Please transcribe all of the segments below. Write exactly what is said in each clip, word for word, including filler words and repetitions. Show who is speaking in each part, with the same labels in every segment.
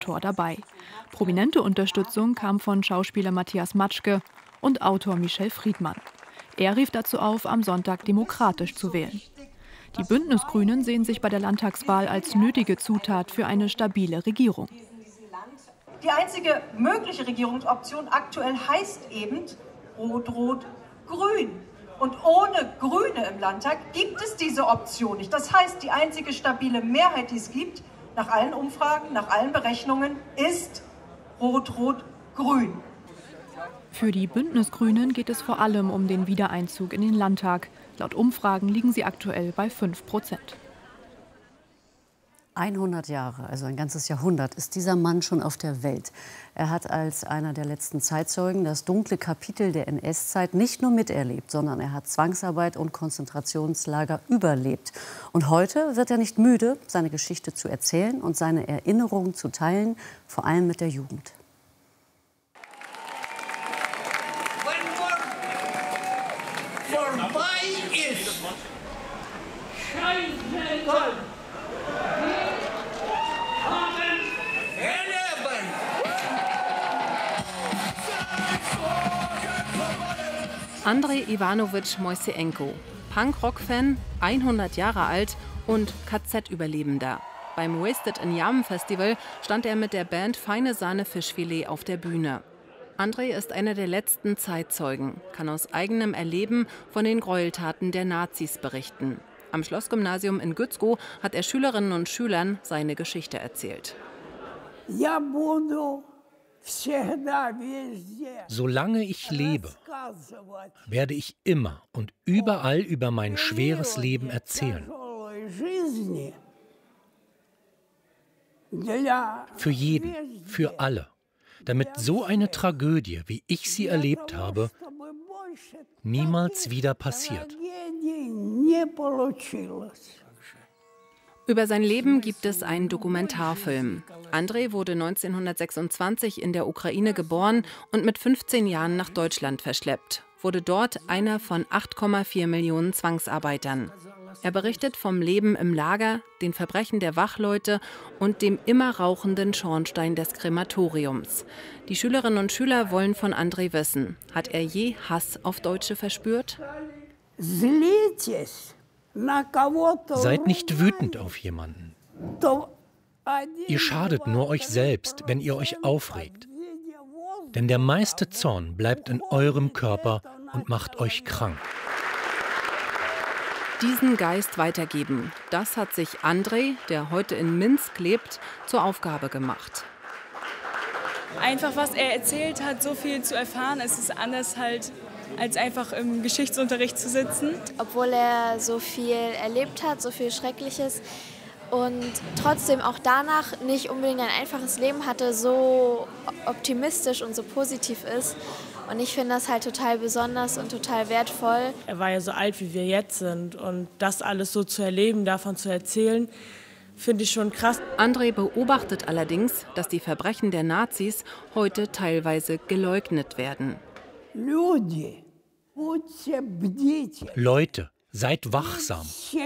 Speaker 1: Tor dabei. Prominente Unterstützung kam von Schauspieler Matthias Matschke und Autor Michel Friedmann. Er rief dazu auf, am Sonntag demokratisch zu wählen. Die Bündnisgrünen sehen sich bei der Landtagswahl als nötige Zutat für eine stabile Regierung.
Speaker 2: Die einzige mögliche Regierungsoption aktuell heißt eben Rot-Rot-Grün. Und ohne Grüne im Landtag gibt es diese Option nicht. Das heißt, die einzige stabile Mehrheit, die es gibt, nach allen Umfragen, nach allen Berechnungen, ist Rot-Rot-Grün.
Speaker 1: Für die Bündnisgrünen geht es vor allem um den Wiedereinzug in den Landtag. Laut Umfragen liegen sie aktuell bei fünf Prozent.
Speaker 3: hundert Jahre, also ein ganzes Jahrhundert, ist dieser Mann schon auf der Welt. Er hat als einer der letzten Zeitzeugen das dunkle Kapitel der N S-Zeit nicht nur miterlebt, sondern er hat Zwangsarbeit und Konzentrationslager überlebt. Und heute wird er nicht müde, seine Geschichte zu erzählen und seine Erinnerungen zu teilen, vor allem mit der Jugend.
Speaker 4: Andrei Iwanowitsch Moiseenko, Punk-Rock-Fan, hundert Jahre alt und K Z-Überlebender. Beim Wasted in Yam Festival stand er mit der Band Feine Sahne Fischfilet auf der Bühne. Andrei ist einer der letzten Zeitzeugen, kann aus eigenem Erleben von den Gräueltaten der Nazis berichten. Am Schlossgymnasium in Gützkow hat er Schülerinnen und Schülern seine Geschichte erzählt.
Speaker 5: Solange ich lebe, werde ich immer und überall über mein schweres Leben erzählen. Für jeden, für alle, damit so eine Tragödie, wie ich sie erlebt habe, niemals wieder passiert.
Speaker 4: Über sein Leben gibt es einen Dokumentarfilm. Andrei wurde neunzehnhundertsechsundzwanzig in der Ukraine geboren und mit fünfzehn Jahren nach Deutschland verschleppt, wurde dort einer von acht Komma vier Millionen Zwangsarbeitern. Er berichtet vom Leben im Lager, den Verbrechen der Wachleute und dem immer rauchenden Schornstein des Krematoriums. Die Schülerinnen und Schüler wollen von Andrei wissen, hat er je Hass auf Deutsche verspürt?
Speaker 5: Seid nicht wütend auf jemanden. Ihr schadet nur euch selbst, wenn ihr euch aufregt. Denn der meiste Zorn bleibt in eurem Körper und macht euch krank.
Speaker 4: Diesen Geist weitergeben, das hat sich Andrei, der heute in Minsk lebt, zur Aufgabe gemacht.
Speaker 6: Einfach, was er erzählt hat, so viel zu erfahren, es ist anders halt, als einfach im Geschichtsunterricht zu sitzen.
Speaker 7: Obwohl er so viel erlebt hat, so viel Schreckliches und trotzdem auch danach nicht unbedingt ein einfaches Leben hatte, so optimistisch und so positiv ist. Und ich finde das halt total besonders und total wertvoll.
Speaker 6: Er war ja so alt, wie wir jetzt sind. Und das alles so zu erleben, davon zu erzählen, finde ich schon krass.
Speaker 4: Andrei beobachtet allerdings, dass die Verbrechen der Nazis heute teilweise geleugnet werden.
Speaker 5: Leute, seid wachsam.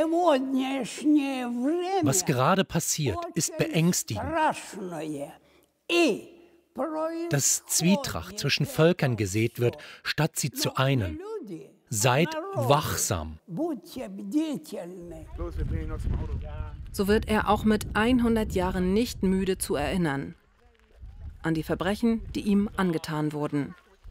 Speaker 5: Was gerade passiert, ist beängstigend. Dass Zwietracht zwischen Völkern gesät wird, statt sie zu einen. Seid wachsam.
Speaker 4: So wird er auch mit hundert Jahren nicht müde zu erinnern. An die Verbrechen, die ihm angetan wurden.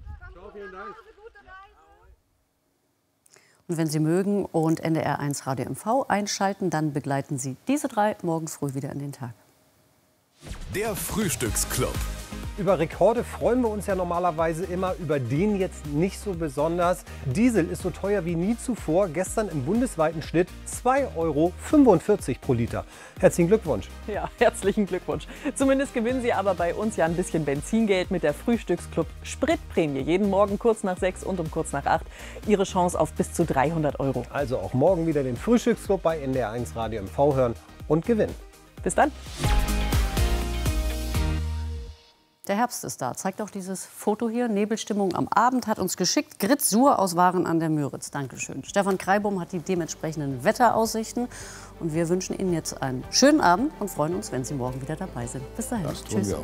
Speaker 3: Und wenn Sie mögen und N D R eins Radio M V einschalten, dann begleiten Sie diese drei morgen früh wieder in den Tag.
Speaker 8: Der Frühstücksclub.
Speaker 9: Über Rekorde freuen wir uns ja normalerweise immer, über den jetzt nicht so besonders. Diesel ist so teuer wie nie zuvor. Gestern im bundesweiten Schnitt zwei Euro fünfundvierzig pro Liter. Herzlichen Glückwunsch.
Speaker 10: Ja, herzlichen Glückwunsch. Zumindest gewinnen Sie aber bei uns ja ein bisschen Benzingeld mit der Frühstücksclub Spritprämie. Jeden Morgen kurz nach sechs und um kurz nach acht. Ihre Chance auf bis zu dreihundert Euro.
Speaker 9: Also auch morgen wieder den Frühstücksclub bei N D R eins Radio M V hören und gewinnen.
Speaker 10: Bis dann.
Speaker 3: Der Herbst ist da. Zeigt auch dieses Foto hier. Nebelstimmung am Abend hat uns geschickt. Grit Suhr aus Waren an der Müritz. Dankeschön. Stefan Kreibum hat die dementsprechenden Wetteraussichten. Und wir wünschen Ihnen jetzt einen schönen Abend und freuen uns, wenn Sie morgen wieder dabei sind. Bis dahin. Tschüss.